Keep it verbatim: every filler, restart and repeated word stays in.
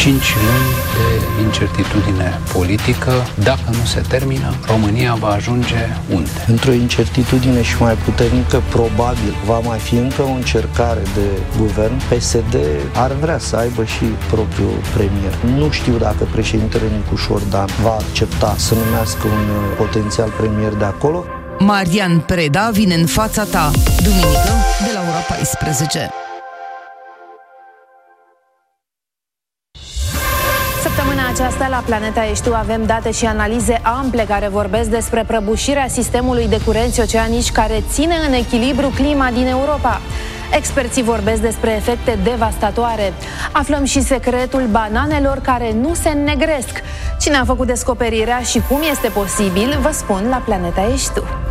cinci luni de incertitudine politică. Dacă nu se termină, România va ajunge unde? Într-o incertitudine și mai puternică, probabil va mai fi încă o încercare de guvern. P S D ar vrea să aibă și propriul premier. Nu știu dacă președintele Nicușor Dan va accepta să numească un potențial premier de acolo. Marian Preda vine în fața ta, duminică, de la ora paisprezece. Săptămâna aceasta la Planeta Eștiu avem date și analize ample care vorbesc despre prăbușirea sistemului de curenți oceanici care ține în echilibru clima din Europa. Experții vorbesc despre efecte devastatoare. Aflăm și secretul bananelor care nu se înnegresc. Cine a făcut descoperirea și cum este posibil, vă spun la Planeta Eștiu.